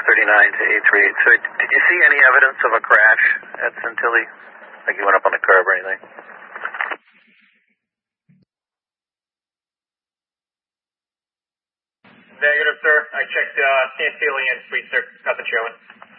to 838. So did you see any evidence of a crash at Centilli? Like you went up on the curb or anything? Negative, sir. I checked Santilli and Sweet, sir. Nothing showing.